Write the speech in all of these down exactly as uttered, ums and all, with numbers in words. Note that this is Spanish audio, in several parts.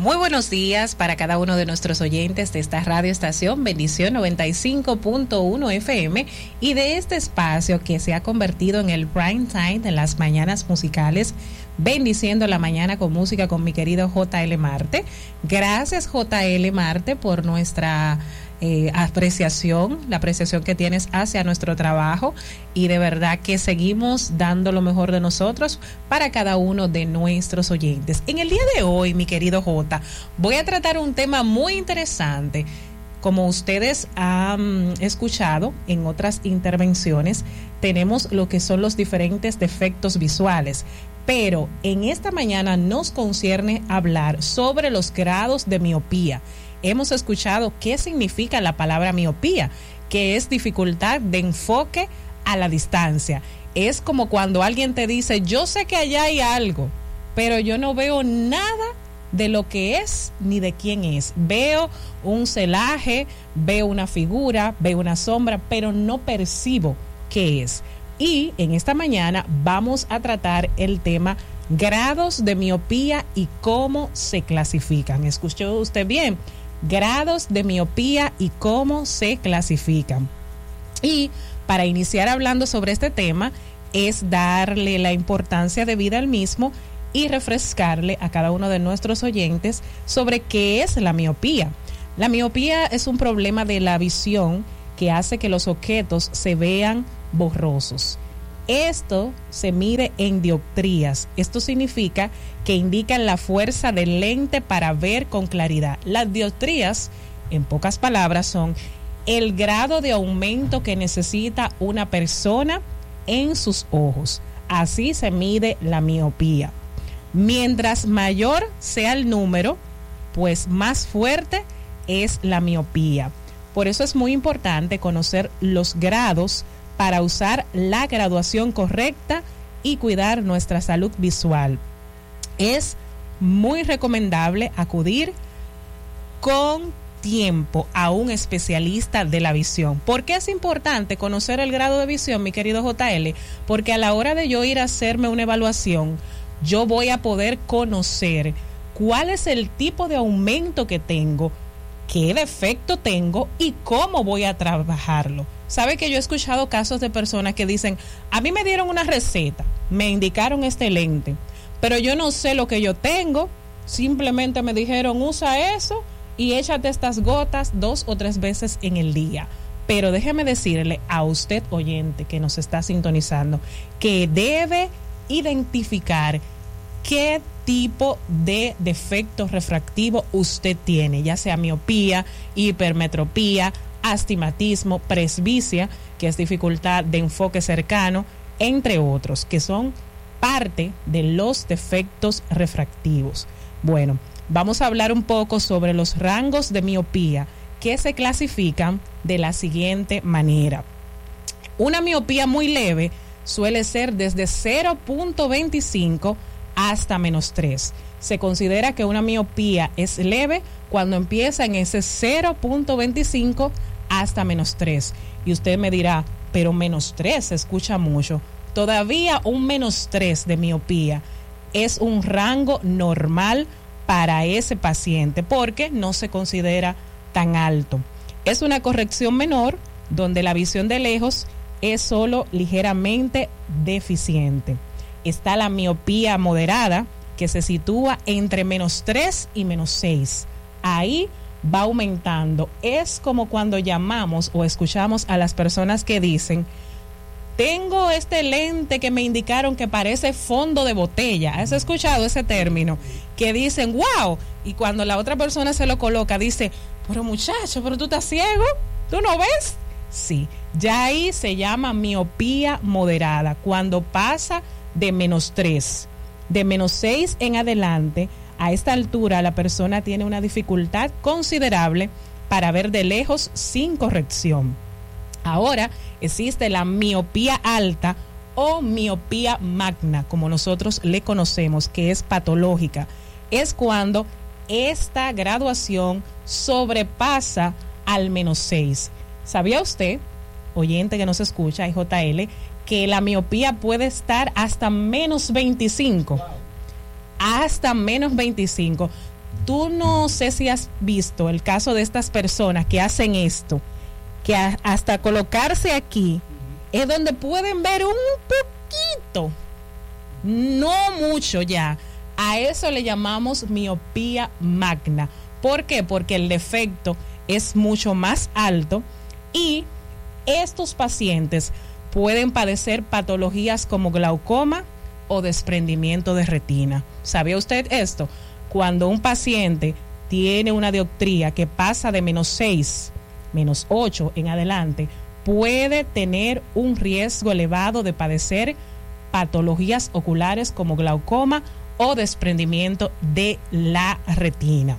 Muy buenos días para cada uno de nuestros oyentes de esta radio estación Bendición noventa y cinco punto uno F M y de este espacio que se ha convertido en el prime time de las mañanas musicales, bendiciendo la mañana con música con mi querido J L Marte. Gracias J L Marte por nuestra eh, apreciación, la apreciación que tienes hacia nuestro trabajo, y de verdad que seguimos dando lo mejor de nosotros para cada uno de nuestros oyentes. En el día de hoy, mi querido J, voy a tratar un tema muy interesante. Como ustedes han escuchado en otras intervenciones, tenemos lo que son los diferentes defectos visuales, pero en esta mañana nos concierne hablar sobre los grados de miopía. Hemos escuchado qué significa la palabra miopía, que es dificultad de enfoque a la distancia. Es como cuando alguien te dice, yo sé que allá hay algo, pero yo no veo nada de lo que es ni de quién es. Veo un celaje, veo una figura, veo una sombra, pero no percibo qué es. Y en esta mañana vamos a tratar el tema grados de miopía y cómo se clasifican. ¿Escuchó usted bien? Grados de miopía y cómo se clasifican. Y para iniciar hablando sobre este tema es darle la importancia debida al mismo y refrescarle a cada uno de nuestros oyentes sobre qué es la miopía. La miopía es un problema de la visión que hace que los objetos se vean borrosos. Esto se mide en dioptrías. Esto significa que indican la fuerza del lente para ver con claridad. Las dioptrías, en pocas palabras, son el grado de aumento que necesita una persona en sus ojos. Así se mide la miopía. Mientras mayor sea el número, pues más fuerte es la miopía. Por eso es muy importante conocer los grados para usar la graduación correcta y cuidar nuestra salud visual. Es muy recomendable acudir con tiempo a un especialista de la visión. ¿Por qué es importante conocer el grado de visión, mi querido J L? Porque a la hora de yo ir a hacerme una evaluación, yo voy a poder conocer cuál es el tipo de aumento que tengo, qué defecto tengo y cómo voy a trabajarlo. Sabe que yo he escuchado casos de personas que dicen, a mí me dieron una receta, me indicaron este lente, pero yo no sé lo que yo tengo, simplemente me dijeron usa eso y échate estas gotas dos o tres veces en el día. Pero déjeme decirle a usted oyente que nos está sintonizando que debe identificar qué tipo de defecto refractivo usted tiene, ya sea miopía, hipermetropía, astigmatismo, presbicia, que es dificultad de enfoque cercano, entre otros, que son parte de los defectos refractivos. Bueno, vamos a hablar un poco sobre los rangos de miopía que se clasifican de la siguiente manera. Una miopía muy leve suele ser desde cero punto veinticinco hasta menos tres. Se considera que una miopía es leve cuando empieza en ese cero punto veinticinco hasta menos tres. Y usted me dirá, pero menos tres se escucha mucho. Todavía un menos tres de miopía es un rango normal para ese paciente porque no se considera tan alto. Es una corrección menor donde la visión de lejos es solo ligeramente deficiente. Está la miopía moderada, que se sitúa entre menos tres y menos seis. Ahí va aumentando. Es como cuando llamamos o escuchamos a las personas que dicen, tengo este lente que me indicaron que parece fondo de botella. ¿Has escuchado ese término? Que dicen, wow, y cuando la otra persona se lo coloca, dice, pero muchacho, pero tú estás ciego, ¿tú no ves? Sí, ya ahí se llama miopía moderada, cuando pasa de menos tres. De menos seis en adelante, a esta altura la persona tiene una dificultad considerable para ver de lejos sin corrección. Ahora existe la miopía alta o miopía magna, como nosotros le conocemos, que es patológica. Es cuando esta graduación sobrepasa al menos seis. ¿Sabía usted, oyente que nos escucha, J L, que la miopía puede estar hasta menos veinticinco? Wow. Hasta menos veinticinco. tú no sé si has visto el caso de estas personas que hacen esto, que a, hasta colocarse aquí uh-huh. es donde pueden ver un poquito, no mucho ya. A eso le llamamos miopía magna. ¿Por qué? Porque el defecto es mucho más alto y estos pacientes pueden padecer patologías como glaucoma o desprendimiento de retina. ¿Sabía usted esto? Cuando un paciente tiene una dioptría que pasa de menos seis, menos ocho en adelante, puede tener un riesgo elevado de padecer patologías oculares como glaucoma o desprendimiento de la retina.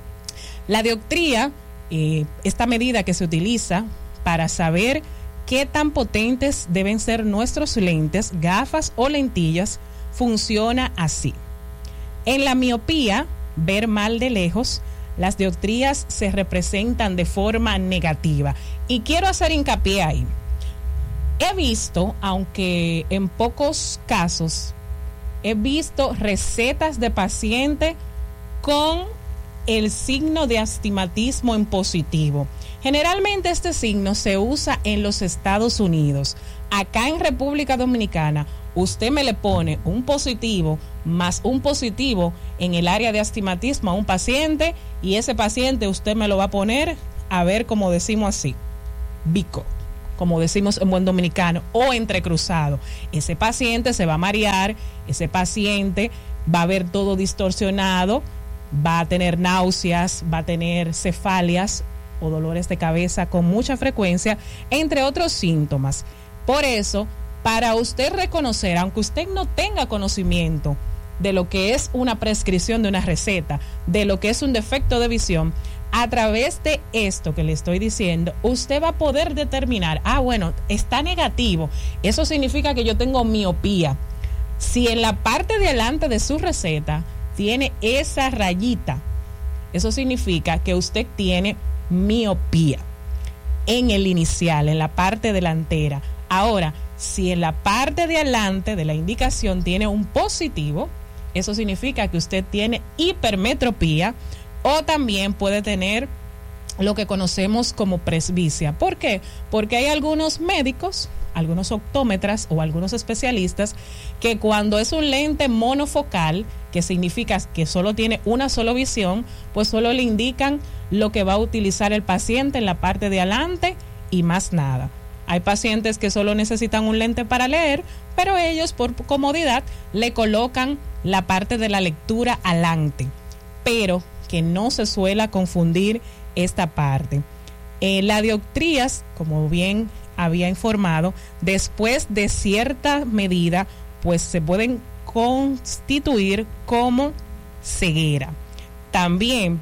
La dioptría, eh, esta medida que se utiliza para saber qué tan potentes deben ser nuestros lentes, gafas o lentillas, funciona así. En la miopía, ver mal de lejos, las dioptrías se representan de forma negativa. Y quiero hacer hincapié ahí. He visto, aunque en pocos casos, he visto recetas de pacientes con el signo de astigmatismo en positivo. Generalmente este signo se usa en los Estados Unidos. Acá en República Dominicana, usted me le pone un positivo más un positivo en el área de astigmatismo a un paciente y ese paciente usted me lo va a poner a ver, como decimos así, bico, como decimos en buen dominicano, o entrecruzado. Ese paciente se va a marear, ese paciente va a ver todo distorsionado, va a tener náuseas, va a tener cefalias o dolores de cabeza con mucha frecuencia, entre otros síntomas. Por eso, para usted reconocer, aunque usted no tenga conocimiento de lo que es una prescripción de una receta, de lo que es un defecto de visión, a través de esto que le estoy diciendo, usted va a poder determinar, ah, bueno, está negativo, eso significa que yo tengo miopía. Si en la parte de adelante de su receta tiene esa rayita, eso significa que usted tiene miopía en el inicial, en la parte delantera. Ahora, si en la parte de adelante de la indicación tiene un positivo, eso significa que usted tiene hipermetropía o también puede tener lo que conocemos como presbicia. ¿Por qué? Porque hay algunos médicos, algunos optómetras o algunos especialistas que cuando es un lente monofocal, que significa que solo tiene una sola visión, pues solo le indican lo que va a utilizar el paciente en la parte de adelante y más nada. Hay pacientes que solo necesitan un lente para leer, pero ellos por comodidad le colocan la parte de la lectura adelante, pero que no se suele confundir esta parte. Eh, las dioptrías, como bien había informado, después de cierta medida, pues se pueden constituir como ceguera. También,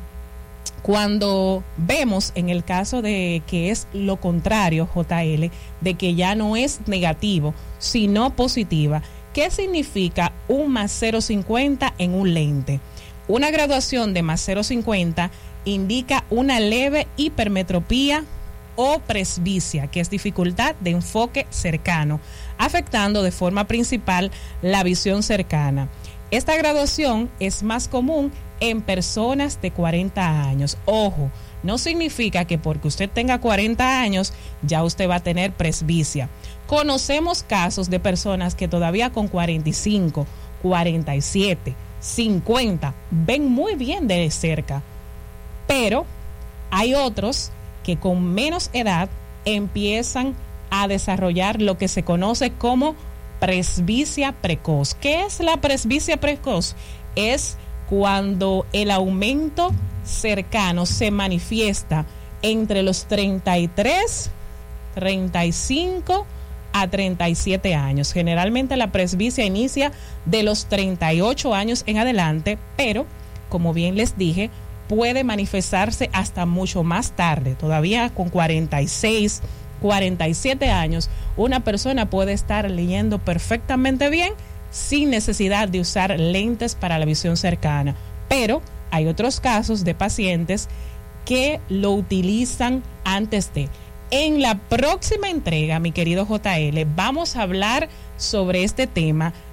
cuando vemos en el caso de que es lo contrario, J L, de que ya no es negativo, sino positiva, ¿qué significa un más cero punto cincuenta en un lente? Una graduación de más cero punto cincuenta indica una leve hipermetropía o presbicia, que es dificultad de enfoque cercano, afectando de forma principal la visión cercana. Esta graduación es más común en personas de cuarenta años. Ojo, no significa que porque usted tenga cuarenta años ya usted va a tener presbicia. Conocemos casos de personas que todavía con cuarenta y cinco, cuarenta y siete, cincuenta ven muy bien de cerca, pero hay otros que con menos edad empiezan a desarrollar lo que se conoce como presbicia precoz. ¿Qué es la presbicia precoz? Es cuando el aumento cercano se manifiesta entre los treinta y tres, treinta y cinco a treinta y siete años. Generalmente la presbicia inicia de los treinta y ocho años en adelante, pero como bien les dije, puede manifestarse hasta mucho más tarde. Todavía con cuarenta y seis, cuarenta y siete años, una persona puede estar leyendo perfectamente bien sin necesidad de usar lentes para la visión cercana. Pero hay otros casos de pacientes que lo utilizan antes de. En la próxima entrega, mi querido J L, vamos a hablar sobre este tema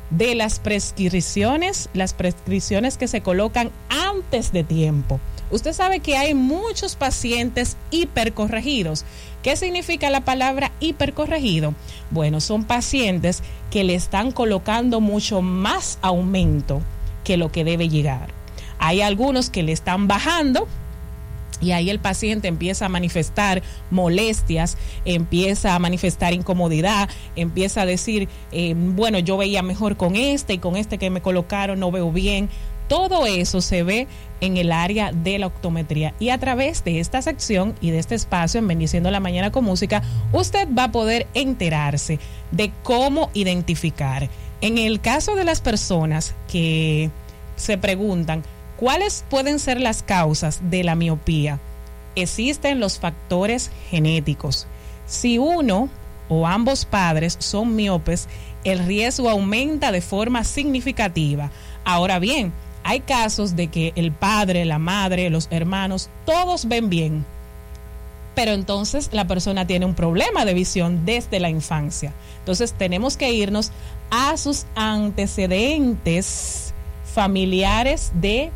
de las prescripciones, las prescripciones que se colocan antes de tiempo. Usted sabe que hay muchos pacientes hipercorregidos. ¿Qué significa la palabra hipercorregido? Bueno, son pacientes que le están colocando mucho más aumento que lo que debe llegar. Hay algunos que le están bajando y ahí el paciente empieza a manifestar molestias, empieza a manifestar incomodidad, empieza a decir, eh, bueno, yo veía mejor con este y con este que me colocaron no veo bien. Todo eso se ve en el área de la optometría, y a través de esta sección y de este espacio en Bendiciendo la Mañana con Música, usted va a poder enterarse de cómo identificar. En el caso de las personas que se preguntan cuáles pueden ser las causas de la miopía, existen los factores genéticos. Si uno o ambos padres son miopes, el riesgo aumenta de forma significativa. Ahora bien, hay casos de que el padre, la madre, los hermanos, todos ven bien, pero entonces la persona tiene un problema de visión desde la infancia. Entonces tenemos que irnos a sus antecedentes familiares de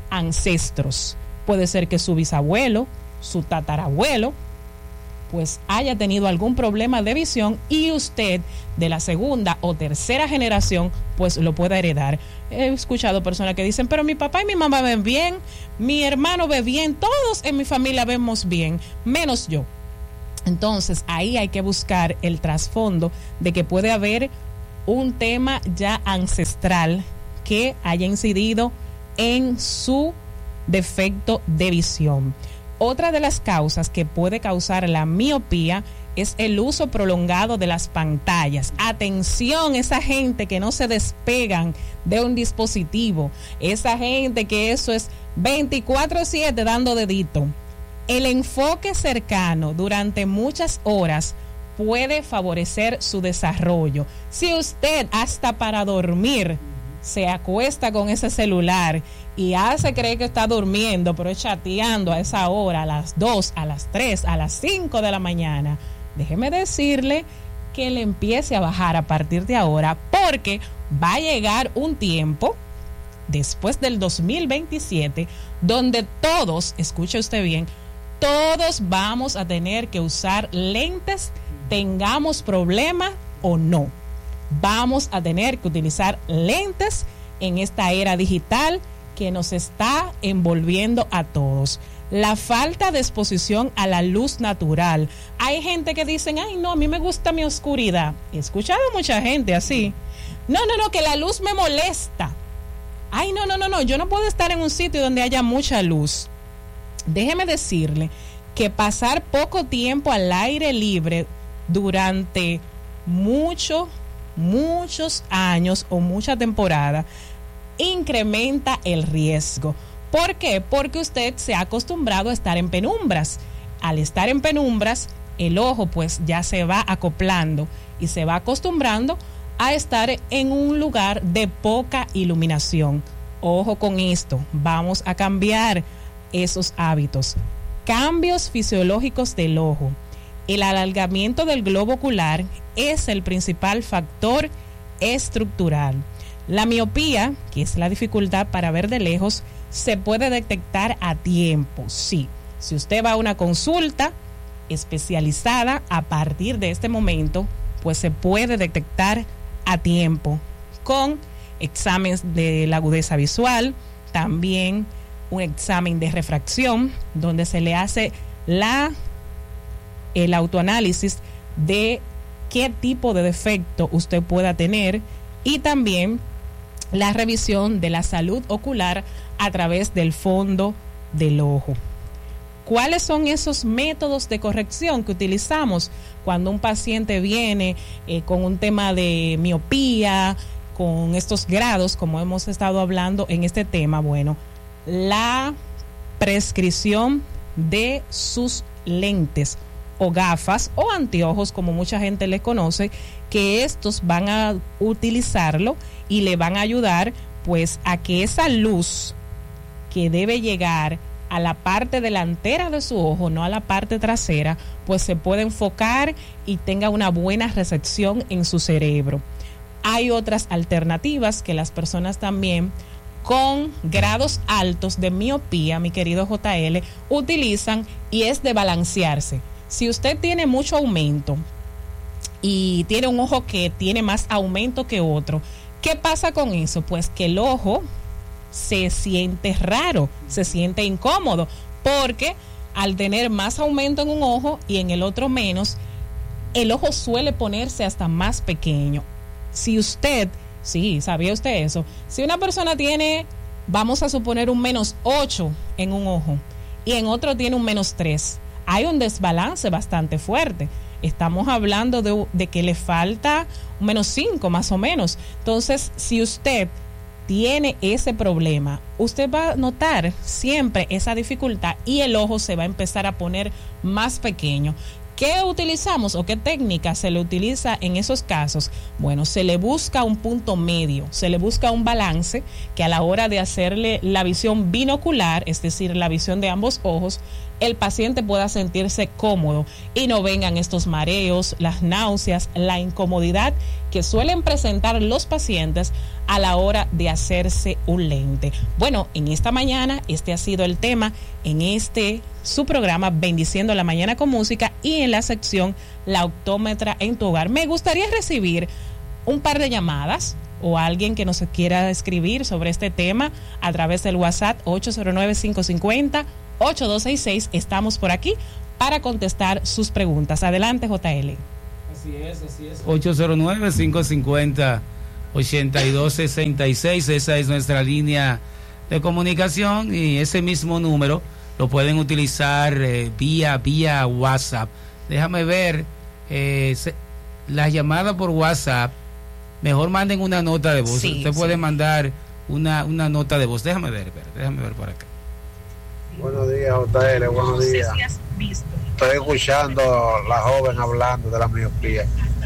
ancestros. Puede ser que su bisabuelo, su tatarabuelo, pues haya tenido algún problema de visión y usted de la segunda o tercera generación pues lo pueda heredar. He escuchado personas que dicen, pero mi papá y mi mamá ven bien, mi hermano ve bien, todos en mi familia vemos bien, menos yo. Entonces ahí hay que buscar el trasfondo de que puede haber un tema ya ancestral que haya incidido en su defecto de visión. Otra de las causas que puede causar la miopía es el uso prolongado de las pantallas. Atención, esa gente que no se despegan de un dispositivo, esa gente que eso es veinticuatro siete dando dedito. El enfoque cercano durante muchas horas puede favorecer su desarrollo. Si usted hasta para dormir se acuesta con ese celular y hace creer que está durmiendo, pero chateando a esa hora, a las dos, a las tres, a las cinco de la mañana, déjeme decirle que le empiece a bajar a partir de ahora, porque va a llegar un tiempo después del dos mil veintisiete donde todos, escuche usted bien, todos vamos a tener que usar lentes, tengamos problema o no. Vamos a tener que utilizar lentes en esta era digital que nos está envolviendo a todos. La falta de exposición a la luz natural. Hay gente que dicen, ay no, a mí me gusta mi oscuridad. He escuchado mucha gente así. No, no, no, que la luz me molesta. Ay, no, no, no, no, yo no puedo estar en un sitio donde haya mucha luz. Déjeme decirle que pasar poco tiempo al aire libre durante mucho muchos años o mucha temporada incrementa el riesgo. ¿Por qué? Porque usted se ha acostumbrado a estar en penumbras. Al estar en penumbras, el ojo pues ya se va acoplando y se va acostumbrando a estar en un lugar de poca iluminación. Ojo con esto, vamos a cambiar esos hábitos. Cambios fisiológicos del ojo. El alargamiento del globo ocular es el principal factor estructural. La miopía, que es la dificultad para ver de lejos, se puede detectar a tiempo. Sí, si usted va a una consulta especializada a partir de este momento, pues se puede detectar a tiempo con exámenes de la agudeza visual, también un examen de refracción donde se le hace la el autoanálisis de qué tipo de defecto usted pueda tener, y también la revisión de la salud ocular a través del fondo del ojo. ¿Cuáles son esos métodos de corrección que utilizamos cuando un paciente viene eh, con un tema de miopía, con estos grados, como hemos estado hablando en este tema? Bueno, la prescripción de sus lentes o gafas o anteojos, como mucha gente le conoce, que estos van a utilizarlo y le van a ayudar pues a que esa luz que debe llegar a la parte delantera de su ojo, no a la parte trasera, pues se pueda enfocar y tenga una buena recepción en su cerebro. hay otras alternativas que las personas también con grados altos de miopía, mi querido J L, utilizan, y es de balancearse. Si usted tiene mucho aumento y tiene un ojo que tiene más aumento que otro, ¿qué pasa con eso? Pues que el ojo se siente raro, se siente incómodo, porque al tener más aumento en un ojo y en el otro menos, el ojo suele ponerse hasta más pequeño. Si usted, sí, ¿sabía usted eso? Si una persona tiene, vamos a suponer, un menos ocho en un ojo y en otro tiene un menos tres, hay un desbalance bastante fuerte. Estamos hablando de, de que le falta un menos cinco más o menos. Entonces, si usted tiene ese problema, usted va a notar siempre esa dificultad y el ojo se va a empezar a poner más pequeño. ¿Qué utilizamos o qué técnica se le utiliza en esos casos? Bueno, se le busca un punto medio, se le busca un balance que a la hora de hacerle la visión binocular, es decir, la visión de ambos ojos, el paciente pueda sentirse cómodo y no vengan estos mareos, las náuseas, la incomodidad que suelen presentar los pacientes a la hora de hacerse un lente. Bueno, en esta mañana este ha sido el tema en este su programa Bendiciendo la Mañana con Música, y en la sección La Optómetra en tu Hogar. Me gustaría recibir un par de llamadas o alguien que nos quiera escribir sobre este tema a través del WhatsApp ocho cero nueve, cinco cinco cero, ocho dos seis seis. Estamos por aquí para contestar sus preguntas. Adelante, J L. Así es, así es. ocho cero nueve, cinco cinco cero, ocho dos seis seis. Esa es nuestra línea de comunicación, y ese mismo número lo pueden utilizar eh, vía vía WhatsApp. Déjame ver eh, se, las llamadas por WhatsApp. Mejor manden una nota de voz. Sí, Usted sí. puede mandar una, una nota de voz. Déjame ver, déjame ver por acá. Buenos días, J L, buenos días. Estoy escuchando a la joven hablando de la miopía.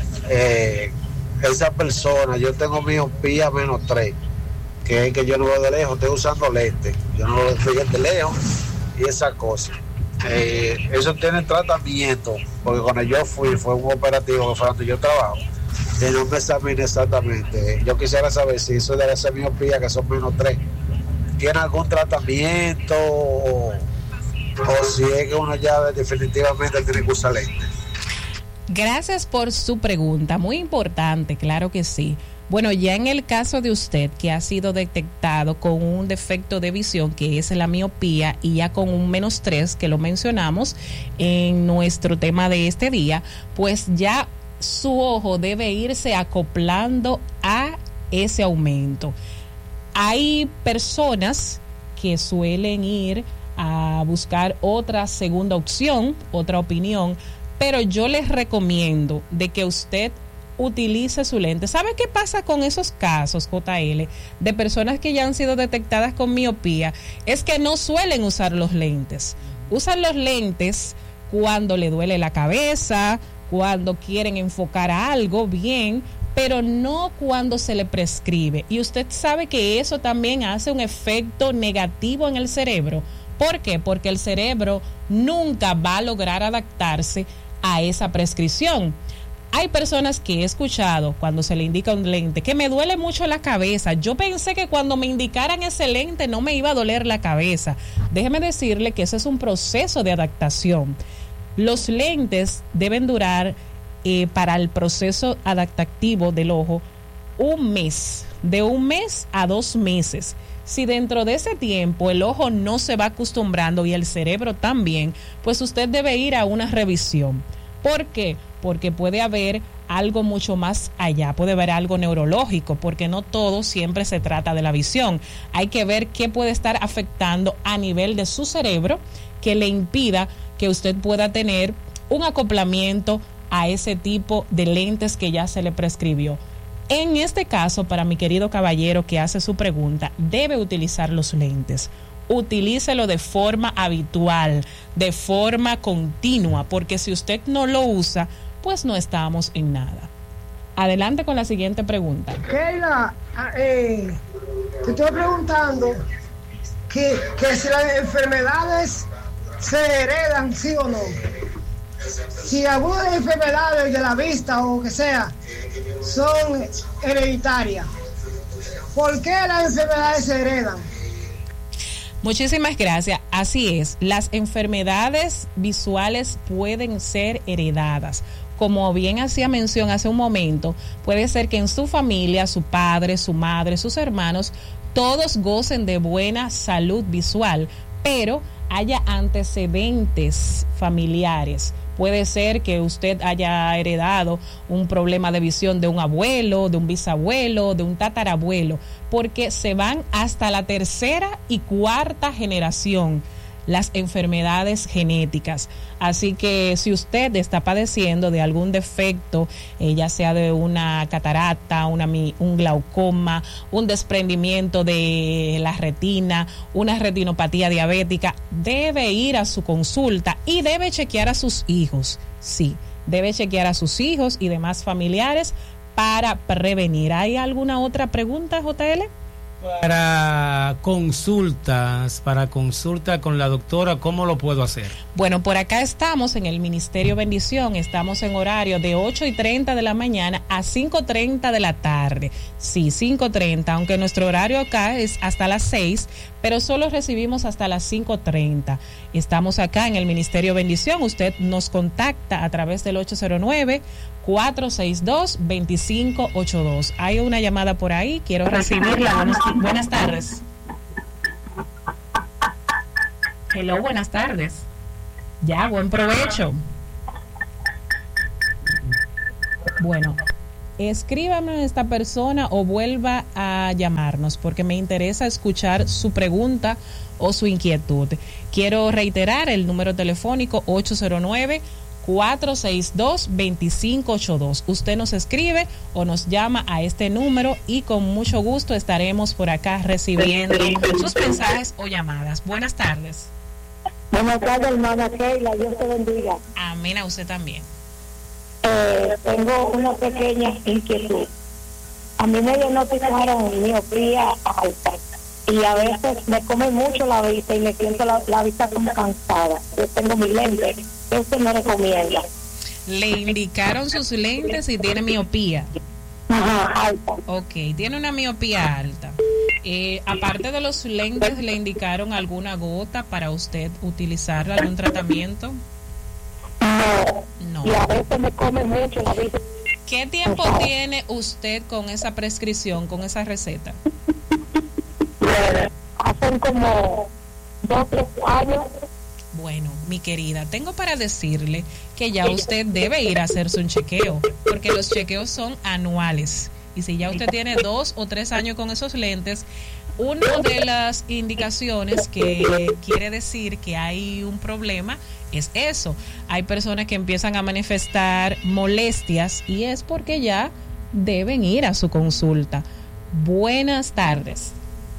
Eh, esa persona, yo tengo miopía menos tres, que es que yo no veo de lejos, estoy usando lentes, yo no lo veo de lejos y esa cosa. Eh, eso tiene tratamiento, porque cuando yo fui, fue un operativo que fue donde yo trabajo, y no me examiné exactamente. Yo quisiera saber si eso de esa miopía, que son menos tres, ¿tiene algún tratamiento o, o si es que uno ya definitivamente tiene que usar lentes? Gracias por su pregunta, muy importante, claro que sí. Bueno, ya en el caso de usted que ha sido detectado con un defecto de visión, que es la miopía, y ya con un menos tres, que lo mencionamos en nuestro tema de este día, pues ya su ojo debe irse acoplando a ese aumento. Hay personas que suelen ir a buscar otra segunda opción, otra opinión, pero yo les recomiendo de que usted utilice su lente. ¿Sabe qué pasa con esos casos, J L, de personas que ya han sido detectadas con miopía? Es que no suelen usar los lentes. Usan los lentes cuando le duele la cabeza, cuando quieren enfocar a algo bien, pero no cuando se le prescribe. Y usted sabe que eso también hace un efecto negativo en el cerebro. ¿Por qué? Porque el cerebro nunca va a lograr adaptarse a esa prescripción. Hay personas que he escuchado cuando se le indica un lente que me duele mucho la cabeza. Yo pensé que cuando me indicaran ese lente no me iba a doler la cabeza. Déjeme decirle que ese es un proceso de adaptación. Los lentes deben durar eh, para el proceso adaptativo del ojo un mes, de un mes a dos meses. Si dentro de ese tiempo el ojo no se va acostumbrando y el cerebro también, pues usted debe ir a una revisión. ¿Por qué? Porque puede haber algo mucho más allá, puede haber algo neurológico, porque no todo siempre se trata de la visión. Hay que ver qué puede estar afectando a nivel de su cerebro que le impida que usted pueda tener un acoplamiento a ese tipo de lentes que ya se le prescribió. En este caso, para mi querido caballero que hace su pregunta, debe utilizar los lentes. Utilícelo de forma habitual, de forma continua, porque si usted no lo usa, pues no estamos en nada. Adelante con la siguiente pregunta. Keila, eh, te estoy preguntando que, que si las enfermedades se heredan, sí o no. Si alguna de las enfermedades de la vista o que sea, son hereditarias. ¿Por qué las enfermedades se heredan? Muchísimas gracias. Así es, las enfermedades visuales pueden ser heredadas. Como bien hacía mención hace un momento, puede ser que en su familia, su padre, su madre, sus hermanos, todos gocen de buena salud visual, pero haya antecedentes familiares. Puede ser que usted haya heredado un problema de visión de un abuelo, de un bisabuelo, de un tatarabuelo, porque se van hasta la tercera y cuarta generación las enfermedades genéticas. Así que si usted está padeciendo de algún defecto, eh, ya sea de una catarata, una, un glaucoma, un desprendimiento de la retina, una retinopatía diabética, debe ir a su consulta y debe chequear a sus hijos. Sí, debe chequear a sus hijos y demás familiares para prevenir. ¿Hay alguna otra pregunta, J L? Para consultas, para consulta con la doctora, ¿cómo lo puedo hacer? Bueno, por acá estamos en el Ministerio Bendición, estamos en horario de ocho y treinta de la mañana a cinco y treinta de la tarde. Sí, cinco y treinta, aunque nuestro horario acá es hasta las seis, pero solo recibimos hasta las cinco y treinta. Estamos acá en el Ministerio Bendición, usted nos contacta a través del ocho cero nueve, cuatro seis dos, dos cinco ocho dos. Hay una llamada por ahí, quiero recibirla. Buenas, buenas tardes. Hello, buenas tardes. Ya, buen provecho. Bueno, escríbame a esta persona o vuelva a llamarnos porque me interesa escuchar su pregunta o su inquietud. Quiero reiterar el número telefónico ocho cero nueve, cuatro seis dos, dos cinco ocho dos. Usted nos escribe o nos llama a este número y con mucho gusto estaremos por acá recibiendo sus mensajes o llamadas. Buenas tardes. Buenas tardes, hermana Keila, Dios te bendiga. Amén, a usted también. Eh, tengo una pequeña inquietud. A mí me diagnosticaron miopía alta y a veces me come mucho la vista y me siento la, la vista como cansada. Yo tengo mi lente. ¿Qué usted me recomienda? Le indicaron sus lentes y tiene miopía. Ajá, alta. Ok, tiene una miopía alta. Eh, aparte de los lentes, ¿le indicaron alguna gota para usted utilizar algún tratamiento? No. No. Y a veces me come mucho la vista. ¿Qué tiempo tiene usted con esa prescripción, con esa receta? Bueno, hacen como dos o tres años. Bueno, mi querida, tengo para decirle que ya usted debe ir a hacerse un chequeo, porque los chequeos son anuales. Y si ya usted tiene dos o tres años con esos lentes, una de las indicaciones que quiere decir que hay un problema es eso. Hay personas que empiezan a manifestar molestias y es porque ya deben ir a su consulta. Buenas tardes.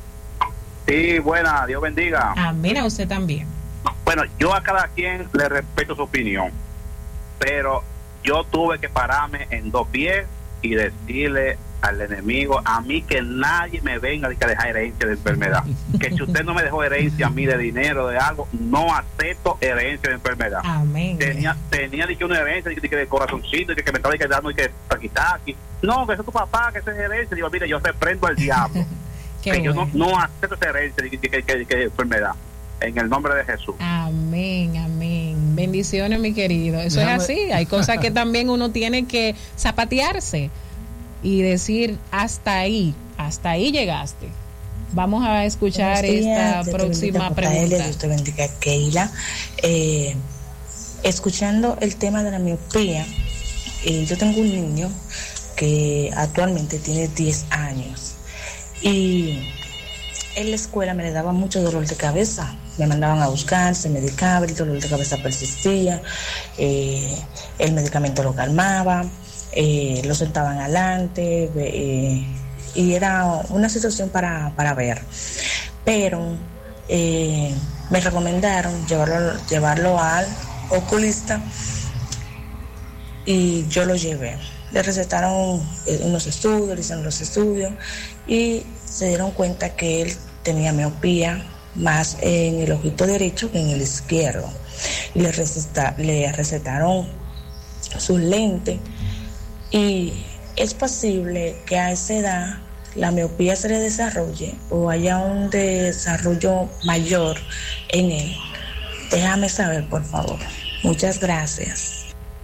Sí, buena, Dios bendiga. Amén, a usted también. Bueno, yo a cada quien le respeto su opinión, pero yo tuve que pararme en dos pies y decirle al enemigo, a mí que nadie me venga a dejar herencia de enfermedad, que si usted no me dejó herencia a mí de dinero, de algo, no acepto herencia de enfermedad. Amén. Tenía, tenía dicho una herencia de, de, de corazoncito, que, que me estaba quedando y que aquí. No, que ese es tu papá, que ese es herencia. Digo, mire, yo reprendo al diablo. que bueno. Yo no, no acepto esa herencia de, de, de, de, de enfermedad. En el nombre de Jesús. Amén, amén. Bendiciones, mi querido. Eso Déjame. es así. Hay cosas que también uno tiene que zapatearse y decir, hasta ahí, hasta ahí llegaste. Vamos a escuchar días, esta próxima pregunta. Dios te bendiga, Keila. Eh, escuchando el tema de la miopía, eh, yo tengo un niño que actualmente tiene diez años y en la escuela me le daba mucho dolor de cabeza. Me mandaban a buscar, se medicaba, el dolor de cabeza persistía, eh, el medicamento lo calmaba, eh, lo sentaban adelante, eh, y era una situación para, para ver. Pero eh, me recomendaron llevarlo, llevarlo al oculista y yo lo llevé. Le recetaron unos estudios, le hicieron los estudios y se dieron cuenta que él tenía miopía más en el ojito derecho que en el izquierdo. Y le, receta, le recetaron sus lentes y ¿Es posible que a esa edad la miopía se le desarrolle o haya un desarrollo mayor en él? Déjame saber, por favor. Muchas gracias.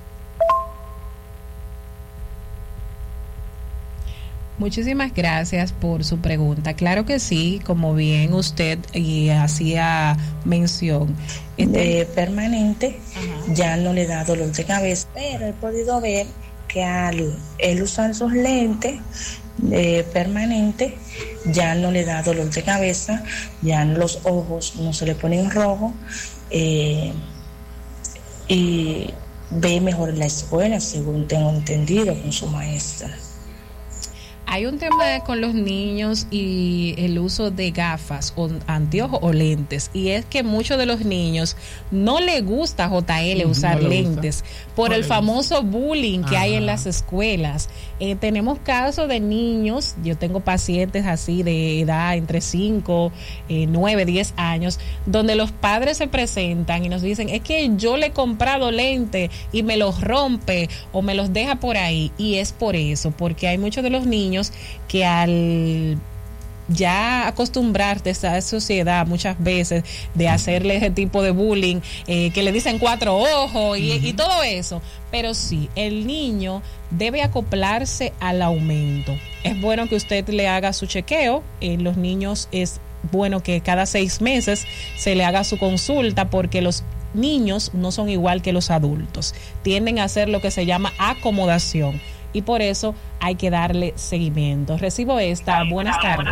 Muchísimas gracias por su pregunta. Claro que sí, como bien usted y hacía mención. Este... Eh, permanente, ajá, ya no le da dolor de cabeza, pero he podido ver que al él usar sus lentes eh, permanente ya no le da dolor de cabeza, ya los ojos no se le ponen rojos, eh, y ve mejor en la escuela, según tengo entendido, con su maestra. Hay un tema con los niños y el uso de gafas o anteojos o lentes, y es que muchos de los niños no les gusta, J L, usar no lentes por el famoso bullying que Ajá. hay en las escuelas. Eh, tenemos casos de niños, yo tengo pacientes así de edad entre cinco, nueve, diez años, donde los padres se presentan y nos dicen, es que yo le he comprado lentes y me los rompe o me los deja por ahí, y es por eso, porque hay muchos de los niños que al ya acostumbrarte a esa sociedad muchas veces de hacerle ese tipo de bullying, eh, que le dicen cuatro ojos y, uh-huh. y todo eso, pero sí, el niño debe acoplarse al aumento. Es bueno que usted le haga su chequeo, en los niños es bueno que cada seis meses se le haga su consulta, porque los niños no son igual que los adultos, tienden a hacer lo que se llama acomodación, y por eso hay que darle seguimiento. Recibo esta. Buenas tardes.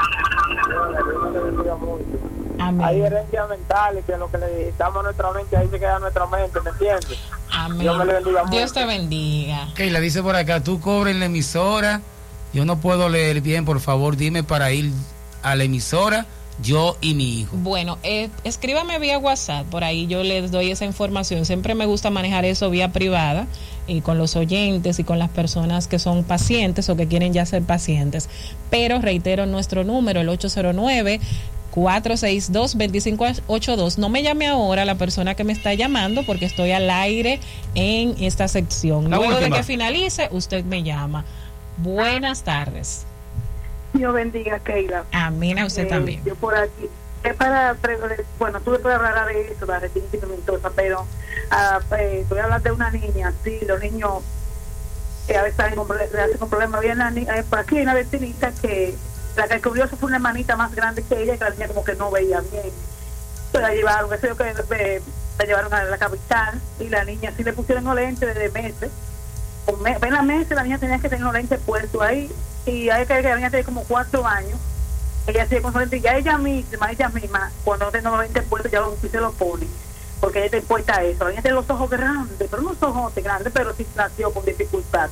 Amén. Hay herencias mentales que lo que le digitamos a nuestra mente, ahí se queda nuestra mente, ¿me entiendes? Amén. Dios, me le bendiga Dios mucho. Te bendiga. Ok, la dice por acá, tú cobras en la emisora, yo no puedo leer bien, por favor dime para ir a la emisora, yo y mi hijo. Bueno, eh, escríbame vía WhatsApp, por ahí yo les doy esa información. Siempre me gusta manejar eso vía privada, y con los oyentes y con las personas que son pacientes o que quieren ya ser pacientes. Pero reitero nuestro número, el ocho cero nueve, cuatro seis dos, dos cinco ocho dos. No me llame ahora la persona que me está llamando, porque estoy al aire en esta sección. La Luego última. de que finalice, usted me llama. Buenas tardes. Dios bendiga, Keila. Amén, a usted eh, también. Yo por aquí, es para, bueno, tuve que hablar de eso, la retinitis pigmentosa, pero uh, eh, voy a hablar de una niña, sí, los niños que a veces están con, hacen con problemas. Había una, eh, por aquí hay una vecinita que la que descubrió eso fue una hermanita más grande que ella, que la niña como que no veía bien. Entonces la llevaron, eso yo que eh, la llevaron a la capital, y la niña sí le pusieron los lentes desde meses. En la mesa la niña tenía que tener los lentes puestos ahí, y hay que la niña tiene como cuatro años, ella sigue con los lentes, y ya ella misma, ella misma, cuando no tiene los lentes puestos, ya los, se los pone, porque ella te impuesta eso. La niña tiene los ojos grandes, pero no los ojos grandes, pero sí nació con dificultad.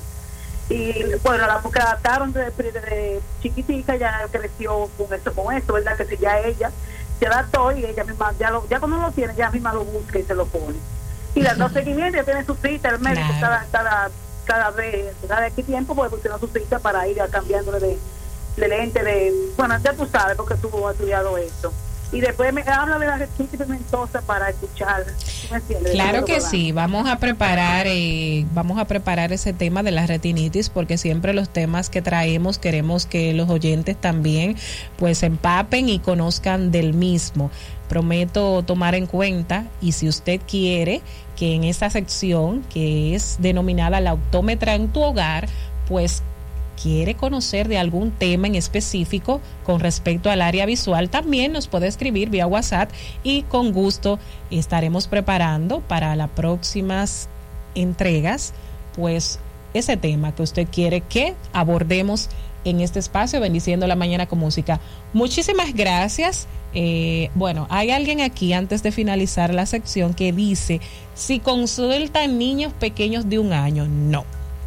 Y bueno, la que adaptaron desde de, de chiquitica, ya creció con eso, con eso, ¿verdad? Que si ya ella se adaptó, y ella misma, ya, lo, ya cuando lo tiene, ella misma lo busca y se lo pone. Y uh-huh. dando seguimiento, ella tiene su cita, el médico claro. cada, cada cada vez, cada qué tiempo puede funcionar su cita para ir cambiándole de, de lente, de, bueno, ya tú sabes porque tú has estudiado esto. Y después me habla de la retinitis pigmentosa para escuchar. ¿Me entiendes? Claro que sí, vamos a preparar eh, vamos a preparar ese tema de la retinitis, porque siempre los temas que traemos queremos que los oyentes también pues se empapen y conozcan del mismo. Prometo tomar en cuenta, y si usted quiere que en esta sección que es denominada la optómetra en tu hogar, pues quiere conocer de algún tema en específico con respecto al área visual, también nos puede escribir vía WhatsApp, y con gusto estaremos preparando para las próximas entregas pues ese tema que usted quiere que abordemos en este espacio, Bendiciendo la Mañana con Música. Muchísimas gracias. Eh, bueno, hay alguien aquí antes de finalizar la sección que dice, si consultan niños pequeños de un año, no.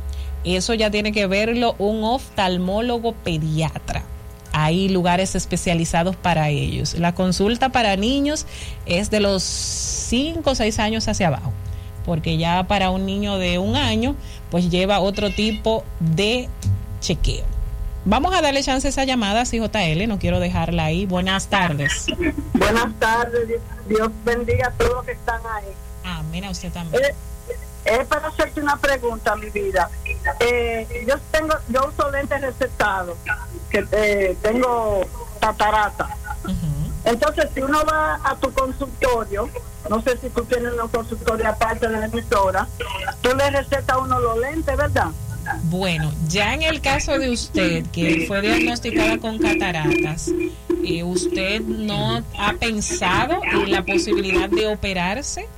Eso ya tiene que verlo un oftalmólogo pediatra. Hay lugares especializados para ellos. La consulta para niños es de los cinco o seis años hacia abajo, porque ya para un niño de un año pues lleva otro tipo de chequeo. Vamos a darle chance a esa llamada, sí, J L, no quiero dejarla ahí. Buenas tardes. Buenas tardes, Dios bendiga a todos los que están ahí. Ah, mira, usted también. Es, es para hacerte una pregunta, mi vida. eh, yo tengo, yo uso lentes recetados, que eh, tengo catarata. Uh-huh. Entonces, si uno va a tu consultorio, no sé si tú tienes un consultorio aparte de la emisora, tú le recetas a uno los lentes, ¿verdad? Bueno, ya en el caso de usted, que fue diagnosticada con cataratas, eh, ¿usted no ha pensado en la posibilidad de operarse?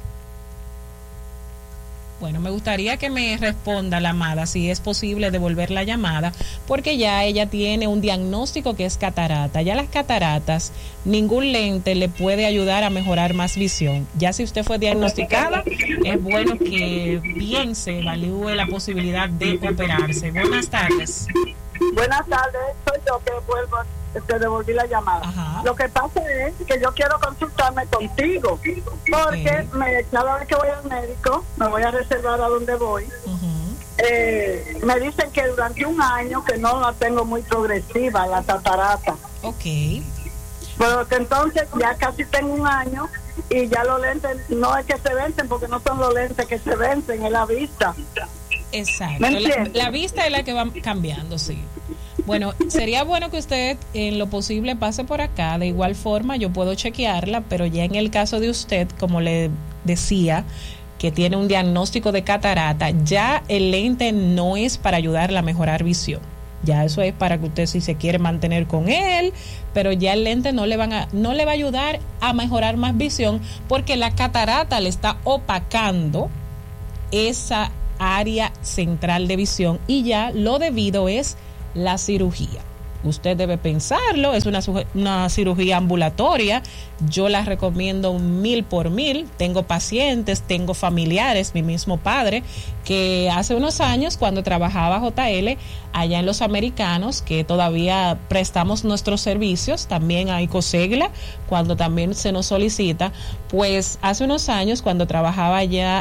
Bueno, me gustaría que me responda la amada si es posible devolver la llamada, porque ya ella tiene un diagnóstico que es catarata. Ya las cataratas, ningún lente le puede ayudar a mejorar más visión. Ya si usted fue diagnosticada, es bueno que piense, evalúe la posibilidad de operarse. Buenas tardes. Buenas tardes, soy yo que vuelvo, te devolví la llamada. Ajá. Lo que pasa es que yo quiero consultarme contigo, porque okay. me, cada vez que voy al médico, me voy a reservar a donde voy. Uh-huh. eh, me dicen que durante un año que no la tengo muy progresiva, la catarata. Ok. Pero que entonces ya casi tengo un año y ya los lentes no es que se vencen, porque no son los lentes que se vencen, es la vista. Exacto, la, la vista es la que va cambiando, sí. Bueno, sería bueno que usted en lo posible pase por acá. De igual forma yo puedo chequearla, pero ya en el caso de usted, como le decía, que tiene un diagnóstico de catarata, ya el lente no es para ayudarla a mejorar visión. Ya eso es para que usted, si se quiere mantener con él, pero ya el lente no le van a, no le va a ayudar a mejorar más visión, porque la catarata le está opacando esa área central de visión, y ya lo debido es la cirugía. Usted debe pensarlo, es una, una cirugía ambulatoria, yo la recomiendo mil por mil. Tengo pacientes, tengo familiares, mi mismo padre, que hace unos años, cuando trabajaba J L allá en Los Americanos, que todavía prestamos nuestros servicios, también hay Cosegla, cuando también se nos solicita, pues hace unos años, cuando trabajaba allá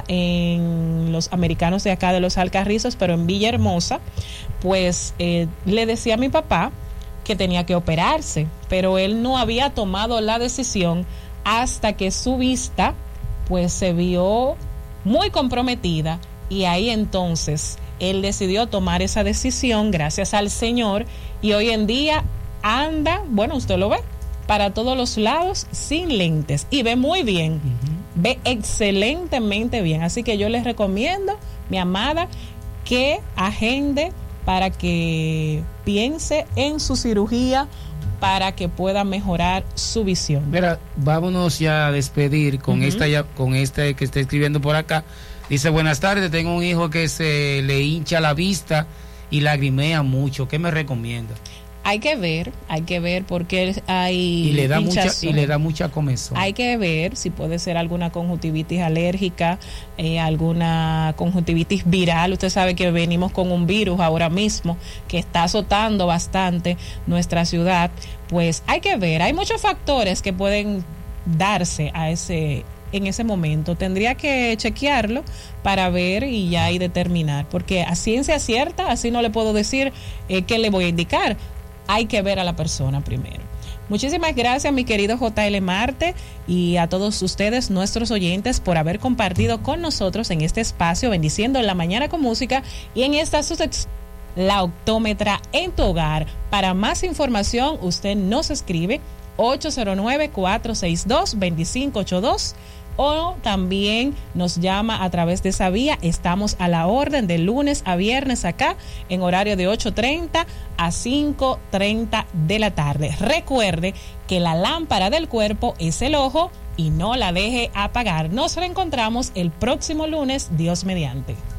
en Los Americanos de acá de Los Alcarrizos, pero en Villahermosa, pues eh, le decía a mi papá que tenía que operarse, pero él no había tomado la decisión hasta que su vista pues se vio muy comprometida, y ahí entonces él decidió tomar esa decisión, gracias al Señor, y hoy en día anda, bueno, usted lo ve, para todos los lados sin lentes, y ve muy bien, uh-huh. ve excelentemente bien. Así que yo les recomiendo, mi amada, que agende para que piense en su cirugía, para que pueda mejorar su visión. Mira, vámonos ya a despedir con uh-huh. esta ya, con este que está escribiendo por acá. Dice: buenas tardes, tengo un hijo que se le hincha la vista y lagrimea mucho. ¿Qué me recomienda? Hay que ver, hay que ver porque hay y le da mucha y le da mucha comezón. Hay que ver si puede ser alguna conjuntivitis alérgica, eh, alguna conjuntivitis viral. Usted sabe que venimos con un virus ahora mismo que está azotando bastante nuestra ciudad. Pues hay que ver, hay muchos factores que pueden darse a ese en ese momento. Tendría que chequearlo para ver y ya y determinar, porque a ciencia cierta así no le puedo decir eh, qué le voy a indicar. Hay que ver a la persona primero. Muchísimas gracias, mi querido J L Marte, y a todos ustedes, nuestros oyentes, por haber compartido con nosotros en este espacio, bendiciendo la mañana con música, y en esta subsección, la optómetra en tu hogar. Para más información, usted nos escribe ocho cero nueve, cuatro seis dos, dos cinco ocho dos, o también nos llama a través de esa vía. Estamos a la orden de lunes a viernes acá en horario de ocho treinta a cinco treinta de la tarde. Recuerde que la lámpara del cuerpo es el ojo y no la deje apagar. Nos reencontramos el próximo lunes, Dios mediante.